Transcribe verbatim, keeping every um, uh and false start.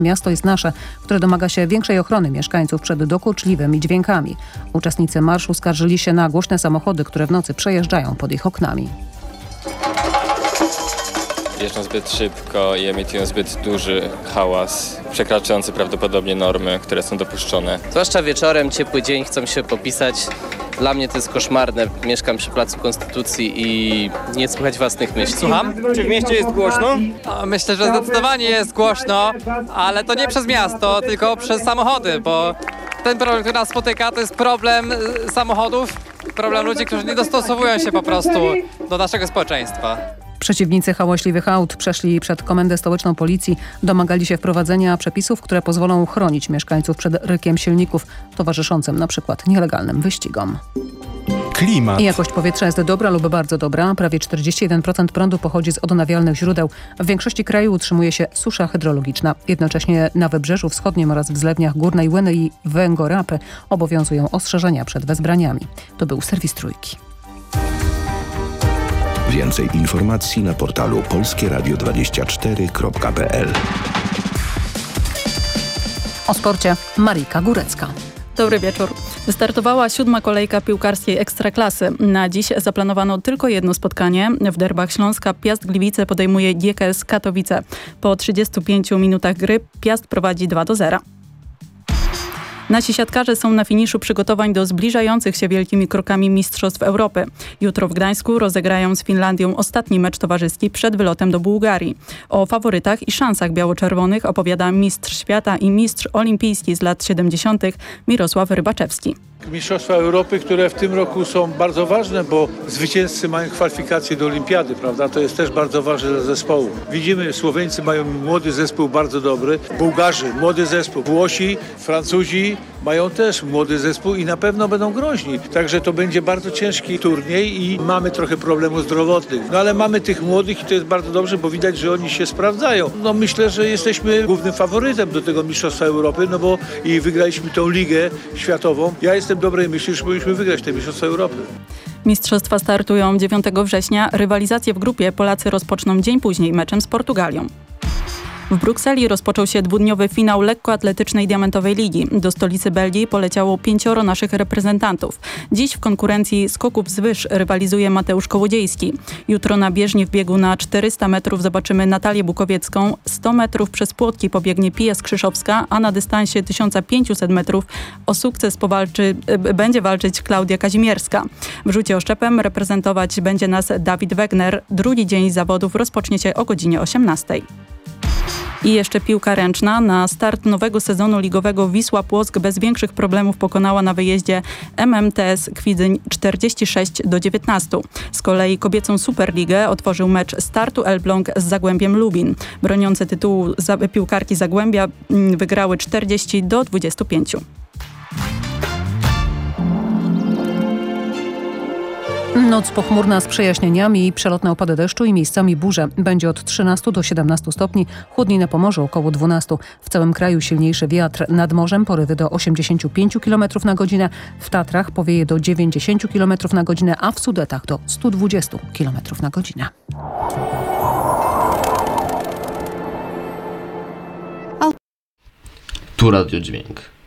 Miasto jest nasze, które domaga się większej ochrony mieszkańców przed dokuczliwymi dźwiękami. Uczestnicy marszu skarżyli się na głośne samochody, które w nocy przejeżdżają pod ich oknami. Jeżdżą zbyt szybko i emitują zbyt duży hałas, przekraczający prawdopodobnie normy, które są dopuszczone. Zwłaszcza wieczorem, ciepły dzień, chcą się popisać. Dla mnie to jest koszmarne. Mieszkam przy Placu Konstytucji i nie słychać własnych myśli. Słucham? Czy w mieście jest głośno? No, myślę, że zdecydowanie jest głośno, ale to nie przez miasto, tylko przez samochody, bo ten problem, który nas spotyka, to jest problem y, samochodów, problem ludzi, którzy nie dostosowują się po prostu do naszego społeczeństwa. Przeciwnicy hałaśliwych aut przeszli przed Komendę Stołeczną Policji, domagali się wprowadzenia przepisów, które pozwolą chronić mieszkańców przed rykiem silników towarzyszącym na przykład nielegalnym wyścigom. Klimat. I jakość powietrza jest dobra lub bardzo dobra. Prawie czterdzieści jeden procent prądu pochodzi z odnawialnych źródeł. W większości kraju utrzymuje się susza hydrologiczna. Jednocześnie na Wybrzeżu Wschodnim oraz w zlewniach Górnej Łyny i Węgorapy obowiązują ostrzeżenia przed wezbraniami. To był serwis Trójki. Więcej informacji na portalu polskie radio dwadzieścia cztery kropka p l. O sporcie Marika Górecka. Dobry wieczór. Wystartowała siódma kolejka piłkarskiej Ekstraklasy. Na dziś zaplanowano tylko jedno spotkanie. W derbach Śląska Piast Gliwice podejmuje G K S Katowice. Po trzydziestu pięciu minutach gry Piast prowadzi dwa do zera. Nasi siatkarze są na finiszu przygotowań do zbliżających się wielkimi krokami Mistrzostw Europy. Jutro w Gdańsku rozegrają z Finlandią ostatni mecz towarzyski przed wylotem do Bułgarii. O faworytach i szansach biało-czerwonych opowiada mistrz świata i mistrz olimpijski z lat siedemdziesiątych Mirosław Rybaczewski. Mistrzostwa Europy, które w tym roku są bardzo ważne, bo zwycięzcy mają kwalifikacje do olimpiady, prawda? To jest też bardzo ważne dla zespołu. Widzimy, Słoweńcy mają młody zespół bardzo dobry, Bułgarzy młody zespół, Włosi, Francuzi mają też młody zespół i na pewno będą groźni. Także to będzie bardzo ciężki turniej i mamy trochę problemów zdrowotnych. No ale mamy tych młodych i to jest bardzo dobrze, bo widać, że oni się sprawdzają. No myślę, że jesteśmy głównym faworytem do tego Mistrzostwa Europy, no bo i wygraliśmy tą ligę światową. Ja jestem dobrej myśli, że powinniśmy wygrać te Mistrzostwa Europy. Mistrzostwa startują dziewiątego września. Rywalizację w grupie Polacy rozpoczną dzień później meczem z Portugalią. W Brukseli rozpoczął się dwudniowy finał lekkoatletycznej Diamentowej Ligi. Do stolicy Belgii poleciało pięcioro naszych reprezentantów. Dziś w konkurencji skoków z wyż rywalizuje Mateusz Kołodziejski. Jutro na bieżni w biegu na czterysta metrów zobaczymy Natalię Bukowiecką. sto metrów przez płotki pobiegnie Pia Skrzyszowska, a na dystansie tysiąc pięćset metrów o sukces powalczy, b- będzie walczyć Klaudia Kazimierska. W rzucie oszczepem reprezentować będzie nas Dawid Wegner. Drugi dzień zawodów rozpocznie się o godzinie osiemnastej. I jeszcze piłka ręczna. Na start nowego sezonu ligowego Wisła Płock bez większych problemów pokonała na wyjeździe M M T S Kwidzyń czterdzieści sześć do dziewiętnastu. Z kolei kobiecą Superligę otworzył mecz Startu Elbląg z Zagłębiem Lubin. Broniące tytułu za piłkarki Zagłębia wygrały czterdzieści do dwudziestu pięciu. Noc pochmurna z przejaśnieniami i przelotne opady deszczu i miejscami burze. Będzie od trzynastu do siedemnastu stopni, chłodniej na Pomorzu około dwunastu. W całym kraju silniejszy wiatr. Nad morzem porywy do osiemdziesięciu pięciu kilometrów na godzinę. W Tatrach powieje do dziewięćdziesięciu kilometrów na godzinę, a w Sudetach do stu dwudziestu kilometrów na godzinę. Tu Radio Dźwięk.